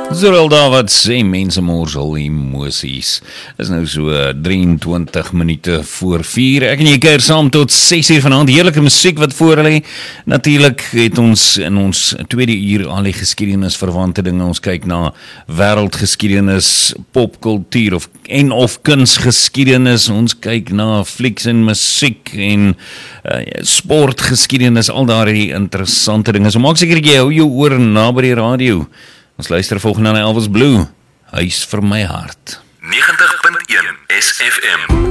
Zorel David sê mense morsel emosies. Is nou so 23 minute voor 4. Ek en jy kuier saam tot 6 uur vanaand. Heerlike musiek wat voor lê. Natuurlik het ons in ons tweede uur al die geskiedenisverwante dinge. Ons kyk na wêreldgeskiedenis, popkultuur of kunsgeskiedenis. Ons kyk na flieks en musiek en sportgeskiedenis, al daardie interessante dinge. So maak seker jy hou jou oor naby die radio. Ons luister volgende na Elvis Blue, Huis vir my hart. 90.1 SFM.